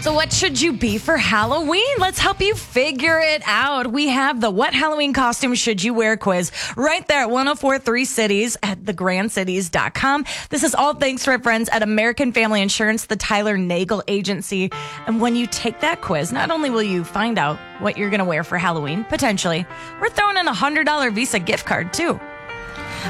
So what should you be for Halloween? Let's help you figure it out. We have the What Halloween Costume Should You Wear quiz right there at 1043 Cities at thegrandcities.com. This is all thanks to our friends at American Family Insurance, the Tyler Nagel Agency. And when you take that quiz, not only will you find out what you're going to wear for Halloween, potentially, we're throwing in a $100 Visa gift card too.